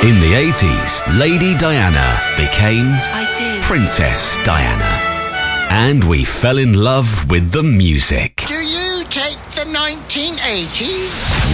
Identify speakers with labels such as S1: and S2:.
S1: In the 80s, Lady Diana became
S2: I do.
S1: Princess Diana. And we fell in love with the music.
S3: Do you take the 1980s?